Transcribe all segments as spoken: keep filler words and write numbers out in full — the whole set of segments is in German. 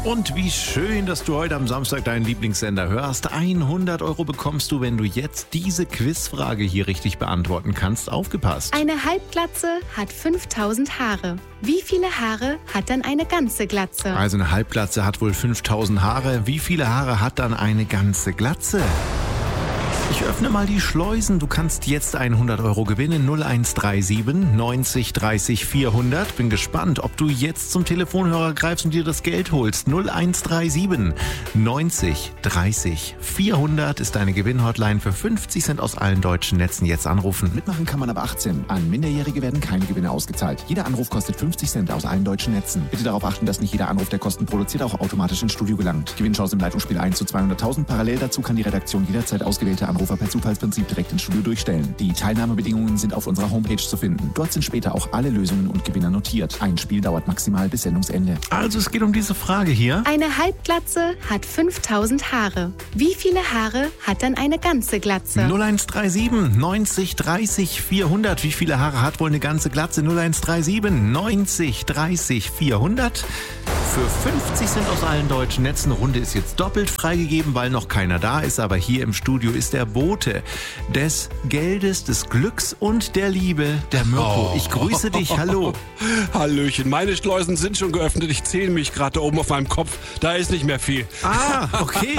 Und wie schön, dass du heute am Samstag deinen Lieblingssender hörst. hundert Euro bekommst du, wenn du jetzt diese Quizfrage hier richtig beantworten kannst. Aufgepasst. Eine Halbglatze hat fünftausend Haare. Wie viele Haare hat dann eine ganze Glatze? Also eine Halbglatze hat wohl fünftausend Haare. Wie viele Haare hat dann eine ganze Glatze? Ich öffne mal die Schleusen. Du kannst jetzt hundert Euro gewinnen. null eins drei sieben neunzig dreißig vierhundert. Bin gespannt, ob du jetzt zum Telefonhörer greifst und dir das Geld holst. null eins drei sieben neunzig dreißig vierhundert ist deine Gewinnhotline für fünfzig Cent aus allen deutschen Netzen. Jetzt anrufen. Mitmachen kann man ab achtzehn. An Minderjährige werden keine Gewinne ausgezahlt. Jeder Anruf kostet fünfzig Cent aus allen deutschen Netzen. Bitte darauf achten, dass nicht jeder Anruf, der Kosten produziert, auch automatisch ins Studio gelangt. Gewinnchance im Leitungsspiel eins zu zweihunderttausend. Parallel dazu kann die Redaktion jederzeit ausgewählte Anrufer per Zufallsprinzip direkt ins Studio durchstellen. Die Teilnahmebedingungen sind auf unserer Homepage zu finden. Dort sind später auch alle Lösungen und Gewinner notiert. Ein Spiel dauert maximal bis Sendungsende. Also es geht um diese Frage hier. Eine Halbglatze hat fünftausend Haare. Wie viele Haare hat dann eine ganze Glatze? null eins drei sieben neunzig dreißig vierhundert. Wie viele Haare hat wohl eine ganze Glatze? null eins drei sieben neunzig dreißig vierhundert. Für fünfzig Cent aus allen deutschen Netzen. Runde ist jetzt doppelt freigegeben, weil noch keiner da ist. Aber hier im Studio ist der Bote des Geldes, des Glücks und der Liebe, der Mirko. Ich grüße dich. Hallo. Hallöchen. Meine Schleusen sind schon geöffnet. Ich zähle mich gerade oben auf meinem Kopf. Da ist nicht mehr viel. Ah, okay.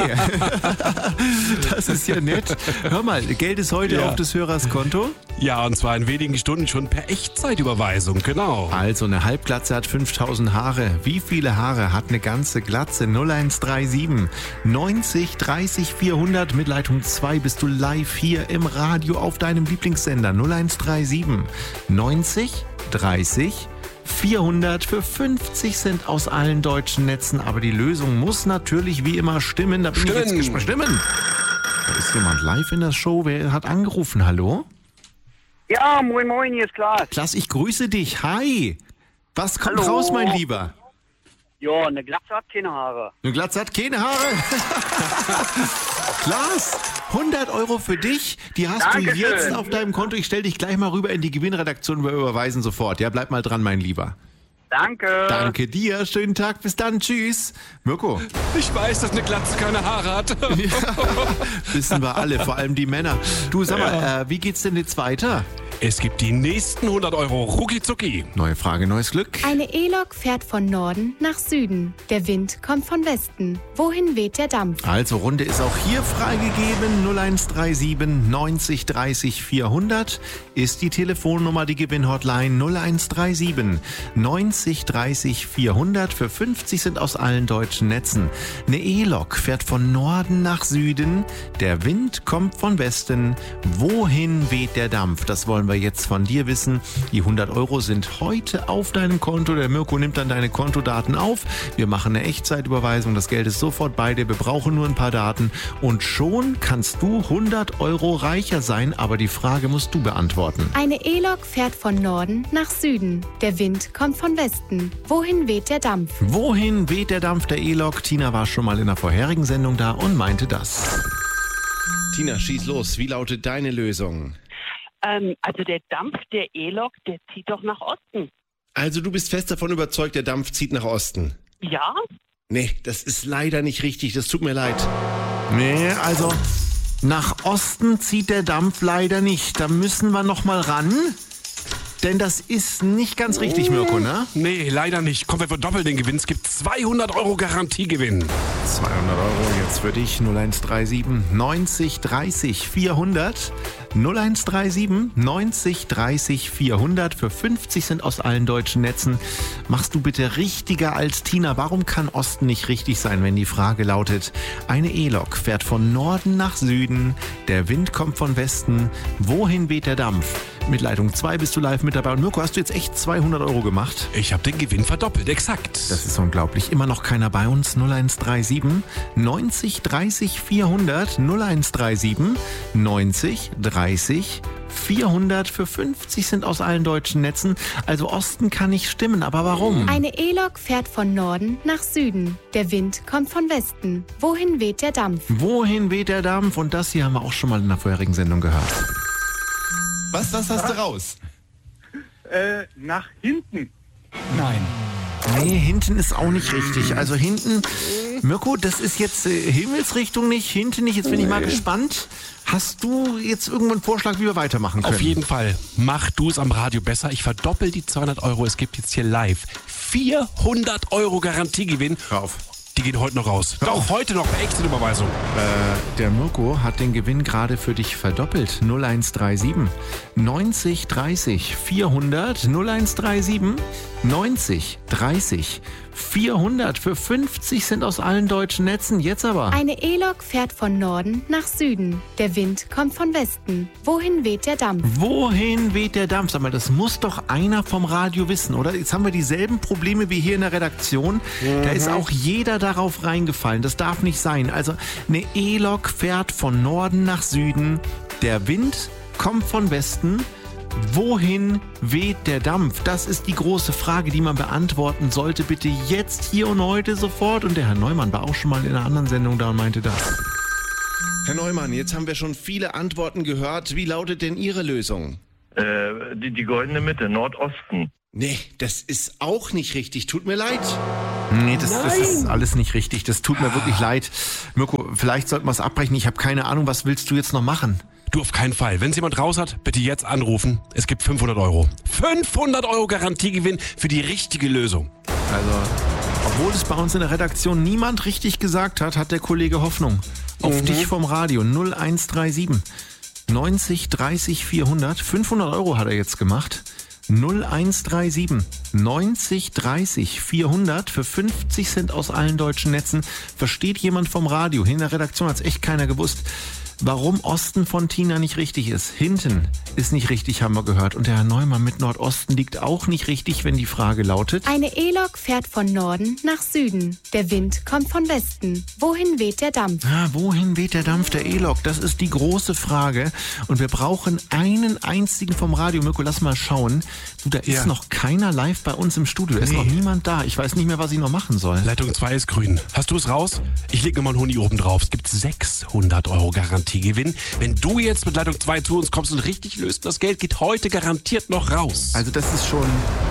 Das ist ja nett. Hör mal, Geld ist heute Ja. auf des Hörers Konto. Ja, und zwar in wenigen Stunden schon per Echtzeitüberweisung. Genau. Also eine Halbglatze hat fünftausend Haare. Wie viele Haare hat eine ganze Glatze? null eins drei sieben neunzig dreißig vierhundert. Mit Leitung zwei bist du live hier im Radio auf deinem Lieblingssender. null eins drei sieben neunzig dreißig vierhundert für fünfzig Cent aus allen deutschen Netzen. Aber die Lösung muss natürlich wie immer stimmen. Da bin ich jetzt Stimmen. gespannt. Stimmen! Da ist jemand live in der Show. Wer hat angerufen? Hallo? Ja, moin moin, hier ist Klaas. Klaas, ich grüße dich. Hi! Was kommt Hallo. raus, mein Lieber? Ja, eine Glatze hat keine Haare. Eine Glatze hat keine Haare. Klaas, hundert Euro für dich. Die hast Dankeschön. du jetzt auf deinem Konto. Ich stelle dich gleich mal rüber in die Gewinnredaktion. Wir überweisen sofort. Ja, bleib mal dran, mein Lieber. Danke. Danke dir. Schönen Tag. Bis dann. Tschüss. Mirko. Ich weiß, dass eine Glatze keine Haare hat. Wissen wir alle, vor allem die Männer. Du, sag mal, äh, wie geht's denn jetzt weiter? Es gibt die nächsten hundert Euro rucki zucki. Neue Frage, neues Glück. Eine E-Lok fährt von Norden nach Süden. Der Wind kommt von Westen. Wohin weht der Dampf? Also, Runde ist auch hier freigegeben. null eins drei sieben neunzig dreißig vierhundert ist die Telefonnummer, die Gewinnhotline null eins drei sieben neunzig dreißig vierhundert für fünfzig Cent aus allen deutschen Netzen. Eine E-Lok fährt von Norden nach Süden. Der Wind kommt von Westen. Wohin weht der Dampf? Das wollen wir jetzt von dir wissen. Die hundert Euro sind heute auf deinem Konto. Der Mirko nimmt dann deine Kontodaten auf. Wir machen eine Echtzeitüberweisung. Das Geld ist sofort bei dir. Wir brauchen nur ein paar Daten. Und schon kannst du hundert Euro reicher sein. Aber die Frage musst du beantworten. Eine E-Lok fährt von Norden nach Süden. Der Wind kommt von Westen. Wohin weht der Dampf? Wohin weht der Dampf der E-Lok? Tina war schon mal in der vorherigen Sendung da und meinte das. Tina, schieß los. Wie lautet deine Lösung? Ähm, also der Dampf der E-Lok, der zieht doch nach Osten. Also du bist fest davon überzeugt, der Dampf zieht nach Osten. Ja? Nee, das ist leider nicht richtig. Das tut mir leid. Nee, also nach Osten zieht der Dampf leider nicht. Da müssen wir noch mal ran. Denn das ist nicht ganz richtig, Mirko, ne? Nee, leider nicht. Komm, wir verdoppeln den Gewinn. Es gibt zweihundert Euro Garantiegewinn. zweihundert Euro jetzt für dich. null eins drei sieben neunzig dreißig vierhundert. null eins drei sieben neunzig dreißig vierhundert für fünfzig Cent aus allen deutschen Netzen. Machst du bitte richtiger als Tina. Warum kann Osten nicht richtig sein, wenn die Frage lautet: Eine E-Lok fährt von Norden nach Süden. Der Wind kommt von Westen. Wohin weht der Dampf? Mit Leitung zwei bist du live mit dabei. Und Mirko, hast du jetzt echt zweihundert Euro gemacht? Ich habe den Gewinn verdoppelt, exakt. Das ist unglaublich. Immer noch keiner bei uns. null eins drei sieben neunzig dreißig vierhundert. null eins drei sieben neunzig dreißig vierhundert für fünfzig Cent aus allen deutschen Netzen. Also Osten kann nicht stimmen, aber warum? Eine E-Lok fährt von Norden nach Süden. Der Wind kommt von Westen. Wohin weht der Dampf? Wohin weht der Dampf? Und das hier haben wir auch schon mal in der vorherigen Sendung gehört. Was, was hast du raus? Äh, nach hinten. Nein. Nee, hinten ist auch nicht richtig. Also hinten, Mirko, das ist jetzt äh, Himmelsrichtung nicht, hinten nicht. Jetzt bin ich mal gespannt. Hast du jetzt irgendwo einen Vorschlag, wie wir weitermachen können? Auf jeden Fall. Mach du es am Radio besser. Ich verdoppel die zweihundert Euro. Es gibt jetzt hier live vierhundert Euro Garantiegewinn. Hör auf. Die gehen heute noch raus. Hör Doch, auf. heute noch per Exit-Überweisung. Äh, der Mirko hat den Gewinn gerade für dich verdoppelt. null eins drei sieben neunzig dreißig vierhundert null eins drei sieben neunzig dreißig vierhundert für fünfzig Cent aus allen deutschen Netzen. Jetzt aber. Eine E-Lok fährt von Norden nach Süden. Der Wind kommt von Westen. Wohin weht der Dampf? Wohin weht der Dampf? Sag mal, das muss doch einer vom Radio wissen, oder? Jetzt haben wir dieselben Probleme wie hier in der Redaktion. Mhm. Da ist auch jeder darauf reingefallen. Das darf nicht sein. Also eine E-Lok fährt von Norden nach Süden. Der Wind kommt von Westen. Wohin weht der Dampf? Das ist die große Frage, die man beantworten sollte. Bitte jetzt, hier und heute sofort. Und der Herr Neumann war auch schon mal in einer anderen Sendung da und meinte das. Herr Neumann, jetzt haben wir schon viele Antworten gehört. Wie lautet denn Ihre Lösung? Äh, die, die goldene Mitte, Nordosten. Nee, das ist auch nicht richtig. Tut mir leid. Nee, das, das ist alles nicht richtig. Das tut mir wirklich leid. Mirko, vielleicht sollten wir es abbrechen. Ich habe keine Ahnung, was willst du jetzt noch machen? Du, auf keinen Fall. Wenn es jemand raus hat, bitte jetzt anrufen. Es gibt fünfhundert Euro. fünfhundert Euro Garantiegewinn für die richtige Lösung. Also, obwohl es bei uns in der Redaktion niemand richtig gesagt hat, hat der Kollege Hoffnung. Auf mhm. dich vom Radio null eins drei sieben neunzig dreißig vierhundert. fünfhundert Euro hat er jetzt gemacht. null eins drei sieben neunzig dreißig vierhundert für fünfzig Cent aus allen deutschen Netzen. Versteht jemand vom Radio? In der Redaktion hat es echt keiner gewusst. Warum Osten von Tina nicht richtig ist. Hinten ist nicht richtig, haben wir gehört. Und der Herr Neumann mit Nordosten liegt auch nicht richtig, wenn die Frage lautet. Eine E-Lok fährt von Norden nach Süden. Der Wind kommt von Westen. Wohin weht der Dampf? Ah, wohin weht der Dampf der E-Lok? Das ist die große Frage. Und wir brauchen einen einzigen vom Radio. Mirko, lass mal schauen. Du, da ist Ja. noch keiner live bei uns im Studio. Da ist Nee. noch niemand da. Ich weiß nicht mehr, was ich noch machen soll. Leitung zwei ist grün. Hast du es raus? Ich leg nochmal einen Huni oben drauf. Es gibt sechshundert Euro Garantiegewinn. Wenn du jetzt mit Leitung zwei zu uns kommst und richtig löst, das Geld geht heute garantiert noch raus. Also das ist schon,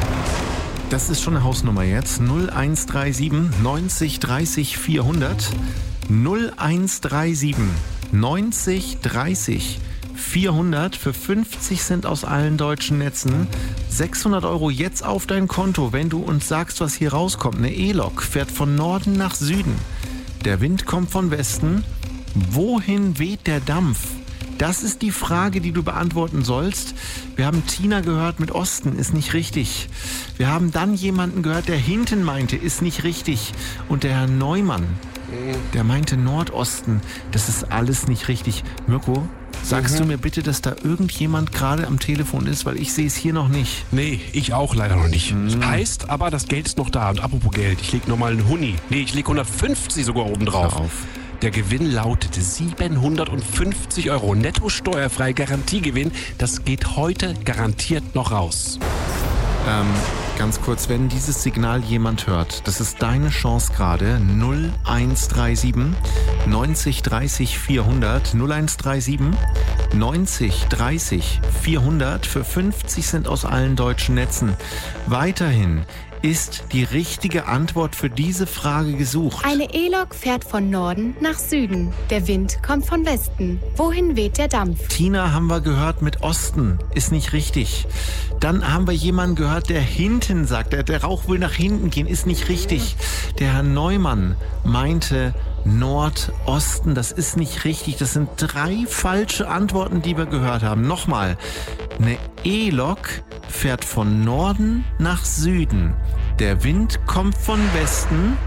das ist schon eine Hausnummer jetzt. null eins drei sieben neunzig dreißig vierhundert. null eins drei sieben neunzig dreißig vierhundert für fünfzig Cent aus allen deutschen Netzen. sechshundert Euro jetzt auf dein Konto, wenn du uns sagst, was hier rauskommt. Eine E-Lok fährt von Norden nach Süden. Der Wind kommt von Westen. Wohin weht der Dampf? Das ist die Frage, die du beantworten sollst. Wir haben Tina gehört mit Osten, ist nicht richtig. Wir haben dann jemanden gehört, der hinten meinte, ist nicht richtig. Und der Herr Neumann, der meinte Nordosten. Das ist alles nicht richtig. Mirko, sagst Mhm. du mir bitte, dass da irgendjemand gerade am Telefon ist, weil ich sehe es hier noch nicht. Nee, ich auch leider noch nicht. Heißt aber, das Geld ist noch da. Und apropos Geld, ich leg nochmal einen Huni. Nee, ich leg hundertfünfzig sogar oben drauf. Hör auf. Der Gewinn lautete siebenhundertfünfzig Euro. Netto steuerfrei Garantiegewinn. Das geht heute garantiert noch raus. Ähm, ganz kurz, wenn dieses Signal jemand hört, das ist deine Chance gerade. null eins drei sieben neunzig dreißig vierhundert. null eins drei sieben neunzig dreißig vierhundert für fünfzig Cent aus allen deutschen Netzen. Weiterhin ist die richtige Antwort für diese Frage gesucht. Eine E-Lok fährt von Norden nach Süden. Der Wind kommt von Westen. Wohin weht der Dampf? Tina haben wir gehört mit Osten, ist nicht richtig. Dann haben wir jemanden gehört, der hinten sagt, der, der Rauch will nach hinten gehen, ist nicht richtig. Der Herr Neumann meinte Nordosten, das ist nicht richtig. Das sind drei falsche Antworten, die wir gehört haben. Nochmal, eine E-Lok fährt von Norden nach Süden. Der Wind kommt von Westen.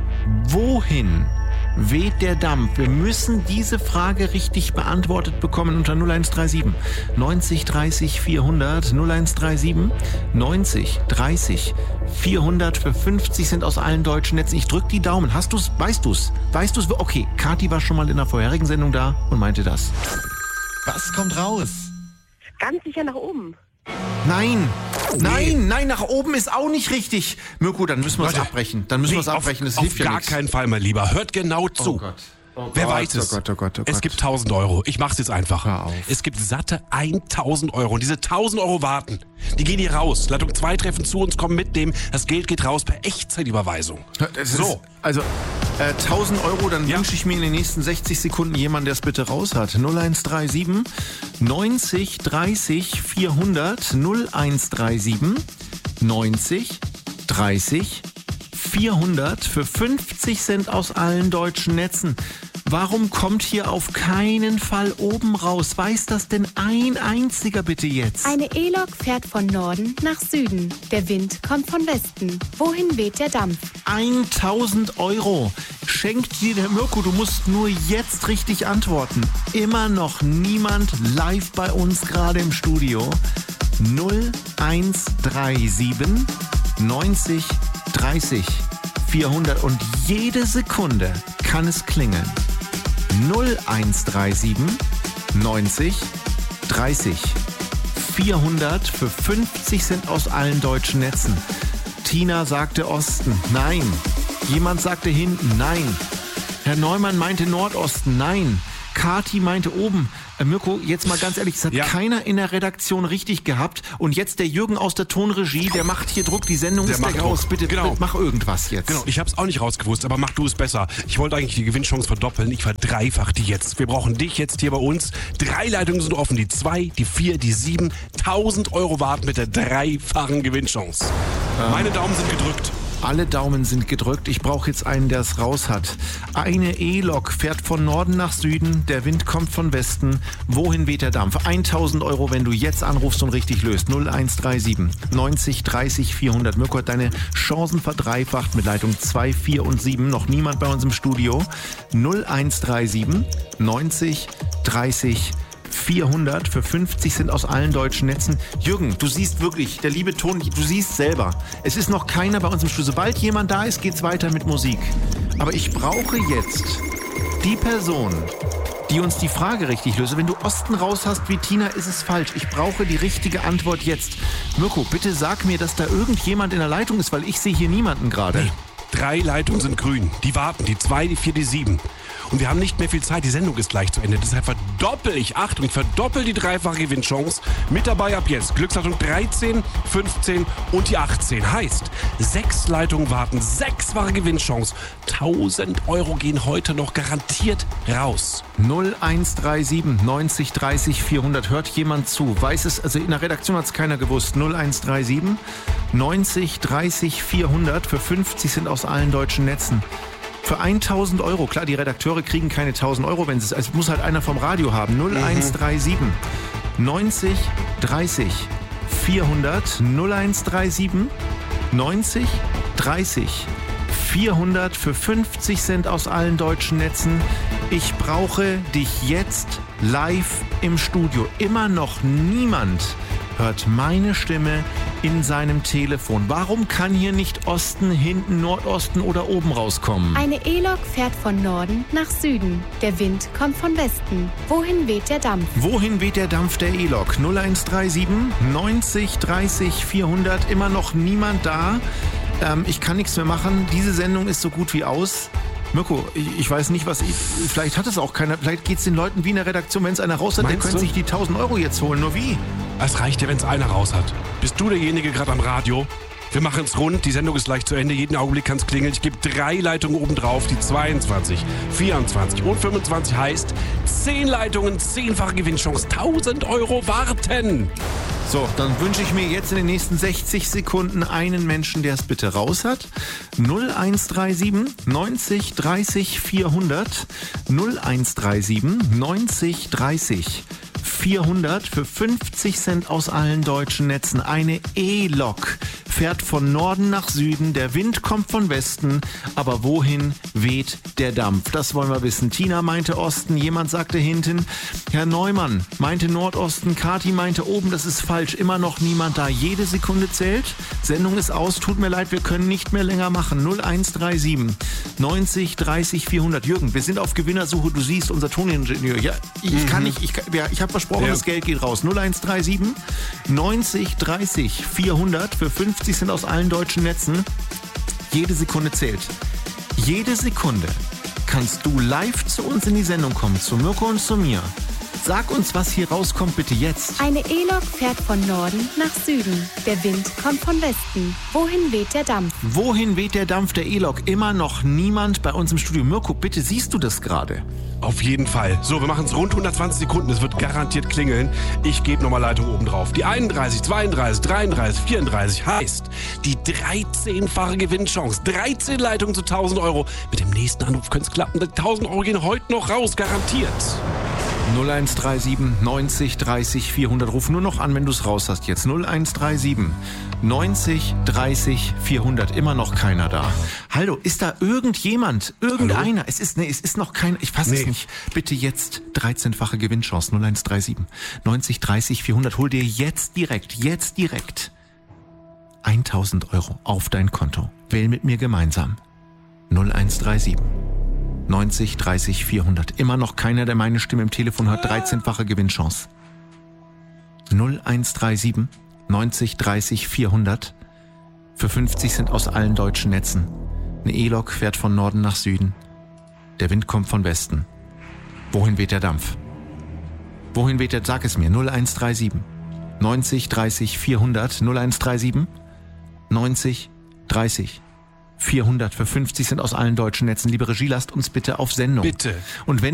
Wohin weht der Dampf? Wir müssen diese Frage richtig beantwortet bekommen unter null eins drei sieben neunzig dreißig vierhundert. null eins drei sieben neunzig dreißig vierhundert für fünfzig Cent aus allen deutschen Netzen. Ich drück die Daumen. Hast du's? Weißt du's? Weißt du's? Okay, Kathi war schon mal in der vorherigen Sendung da und meinte das. Was kommt raus? Ganz sicher nach oben. Nein, nein, nein, nach oben ist auch nicht richtig. Mirko, dann müssen wir es Leute, abbrechen. Dann müssen wir es Nee, abbrechen. Das auf, hilft auf ja gar nichts. keinen Fall, mein Lieber. Hört genau zu. Oh Gott. Oh Wer Gott, weiß es? oh Gott, oh Gott, oh Gott. Es gibt tausend Euro. Ich mach's jetzt einfach. Hör auf. Es gibt satte tausend Euro. Und diese tausend Euro warten. Die gehen hier raus. Leitung zwei treffen zu uns, kommen mitnehmen. Das Geld geht raus per Echtzeitüberweisung. Das So. Ist, also äh, tausend Euro, dann Ja. wünsche ich mir in den nächsten sechzig Sekunden jemanden, der es bitte raus hat. null eins drei sieben neunzig dreißig vierhundert null eins drei sieben neunzig dreißig vierhundert für fünfzig Cent aus allen deutschen Netzen. Warum kommt hier auf keinen Fall oben raus? Weiß das denn ein einziger bitte jetzt? Eine E-Lok fährt von Norden nach Süden. Der Wind kommt von Westen. Wohin weht der Dampf? tausend Euro schenkt dir der Mirko. Du musst nur jetzt richtig antworten. Immer noch niemand live bei uns gerade im Studio. null eins drei sieben neunzig dreißig vierhundert und jede Sekunde kann es klingeln. null eins drei sieben neunzig dreißig vierhundert für fünfzig Cent aus allen deutschen Netzen. Tina sagte Osten, nein. Jemand sagte hinten, nein. Herr Neumann meinte Nordosten, nein. Kati meinte oben. Äh, Mirko, jetzt mal ganz ehrlich, das hat Ja. keiner in der Redaktion richtig gehabt. Und jetzt der Jürgen aus der Tonregie, der macht hier Druck. Die Sendung Der ist macht gleich raus. Druck. Bitte, Genau. bitte mach irgendwas jetzt. Genau, ich hab's auch nicht rausgewusst, aber mach du es besser. Ich wollte eigentlich die Gewinnchance verdoppeln. Ich verdreifache die jetzt. Wir brauchen dich jetzt hier bei uns. Drei Leitungen sind offen. Die zwei, die vier, die sieben. tausend Euro warten mit der dreifachen Gewinnchance. Meine Daumen sind gedrückt. Alle Daumen sind gedrückt. Ich brauche jetzt einen, der es raus hat. Eine E-Lok fährt von Norden nach Süden. Der Wind kommt von Westen. Wohin weht der Dampf? tausend Euro, wenn du jetzt anrufst und richtig löst. null eins drei sieben neunzig dreißig vierhundert. Mirko hat deine Chancen verdreifacht mit Leitung zwei, vier und sieben. Noch niemand bei uns im Studio. null eins drei sieben neunzig dreißig vierhundert für fünfzig Cent aus allen deutschen Netzen. Jürgen, du siehst wirklich, der liebe Ton, du siehst selber. Es ist noch keiner bei uns im Studio. Sobald jemand da ist, geht's weiter mit Musik. Aber ich brauche jetzt die Person, die uns die Frage richtig löst. Wenn du Osten raus hast wie Tina, ist es falsch. Ich brauche die richtige Antwort jetzt. Mirko, bitte sag mir, dass da irgendjemand in der Leitung ist, weil ich sehe hier niemanden gerade. Nee. Drei Leitungen sind grün. Die warten. Die zwei, die vier, die sieben. Und wir haben nicht mehr viel Zeit. Die Sendung ist gleich zu Ende. Deshalb verdoppel ich, Achtung, ich verdoppel die dreifache Gewinnchance. Mit dabei ab jetzt. Glücksleitung dreizehn, fünfzehn und die achtzehn. Heißt, sechs Leitungen warten. Sechsfache Gewinnchance. tausend Euro gehen heute noch garantiert raus. null eins drei sieben neunzig dreißig vierhundert. Hört jemand zu? Weiß es, also in der Redaktion hat es keiner gewusst. null eins drei sieben neunzig dreißig vierhundert für fünfzig Cent aus allen deutschen Netzen. Für tausend Euro. Klar, die Redakteure kriegen keine tausend Euro, wenn es, es muss halt einer vom Radio haben. null eins drei sieben neunzig dreißig vierhundert. null eins drei sieben neunzig dreißig vierhundert für fünfzig Cent aus allen deutschen Netzen. Ich brauche dich jetzt live im Studio. Immer noch niemand hört meine Stimme in seinem Telefon. Warum kann hier nicht Osten, hinten, Nordosten oder oben rauskommen? Eine E-Lok fährt von Norden nach Süden. Der Wind kommt von Westen. Wohin weht der Dampf? Wohin weht der Dampf der E-Lok? null eins drei sieben neunzig dreißig vierhundert. Immer noch niemand da. Ähm, ich kann nichts mehr machen. Diese Sendung ist so gut wie aus. Mirko, ich, ich weiß nicht, was ich... Vielleicht hat es auch keiner. Vielleicht geht es den Leuten wie in der Redaktion, wenn es einer raus hat, der Meinst könnte du? sich die tausend Euro jetzt holen. Nur wie? Es reicht ja, wenn es einer raus hat. Bist du derjenige gerade am Radio? Wir machen es rund, die Sendung ist gleich zu Ende, jeden Augenblick kann es klingeln. Ich gebe drei Leitungen oben drauf, die zweiundzwanzig, vierundzwanzig und fünfundzwanzig heißt zehn Leitungen, zehnfache Gewinnchance, tausend Euro warten. So, dann wünsche ich mir jetzt in den nächsten sechzig Sekunden einen Menschen, der es bitte raus hat. null eins drei sieben neunzig dreißig vierhundert. null eins drei sieben neunzig dreißig vierhundert für fünfzig Cent aus allen deutschen Netzen. Eine E-Lok fährt von Norden nach Süden. Der Wind kommt von Westen. Aber wohin weht der Dampf? Das wollen wir wissen. Tina meinte Osten. Jemand sagte hinten. Herr Neumann meinte Nordosten. Kati meinte oben. Das ist falsch. Immer noch niemand da. Jede Sekunde zählt. Sendung ist aus. Tut mir leid. Wir können nicht mehr länger machen. null eins drei sieben neunzig dreißig vierhundert. Jürgen, wir sind auf Gewinnersuche. Du siehst, unser Toningenieur. Ja, ich mhm. kann nicht. Ich, ja, ich habe versprochen, ja. Das Geld geht raus. null eins drei sieben neunzig dreißig vierhundert für fünfzig Cent aus allen deutschen Netzen. Jede Sekunde zählt. Jede Sekunde kannst du live zu uns in die Sendung kommen, zu Mirko und zu mir. Sag uns, was hier rauskommt, bitte jetzt. Eine E-Lok fährt von Norden nach Süden. Der Wind kommt von Westen. Wohin weht der Dampf? Wohin weht der Dampf der E-Lok? Immer noch niemand bei uns im Studio. Mirko, bitte siehst du das gerade? Auf jeden Fall. So, wir machen es rund hundertzwanzig Sekunden. Es wird garantiert klingeln. Ich gebe nochmal Leitung oben drauf. Die einunddreißig, zweiunddreißig, dreiunddreißig, vierunddreißig heißt die dreizehnfache Gewinnchance. dreizehn Leitungen zu tausend Euro. Mit dem nächsten Anruf könnte es klappen. Die tausend Euro gehen heute noch raus, garantiert. null eins drei sieben neunzig dreißig vierhundert. Ruf nur noch an, wenn du es raus hast jetzt. null eins drei sieben neunzig dreißig vierhundert. Immer noch keiner da. Hallo, ist da irgendjemand? Irgendeiner? Es ist, nee, es ist noch keiner. Ich fasse Nee. es nicht. Bitte jetzt dreizehnfache Gewinnchance. null eins drei sieben neunzig dreißig vierhundert. Hol dir jetzt direkt, jetzt direkt tausend Euro auf dein Konto. Wähl mit mir gemeinsam. null eins drei sieben neunzig dreißig vierhundert. Immer noch keiner, der meine Stimme im Telefon hört. dreizehnfache Gewinnchance. null eins drei sieben neunzig dreißig vierhundert. Für fünfzig sind aus allen deutschen Netzen. Eine E-Lok fährt von Norden nach Süden. Der Wind kommt von Westen. Wohin weht der Dampf? Wohin weht der? Sag es mir. null eins drei sieben neunzig dreißig vierhundert. null eins drei sieben neunzig dreißig vierhundert. Für fünfzig sind aus allen deutschen Netzen. Liebe Regie, lasst uns bitte auf Sendung. Bitte. Und wenn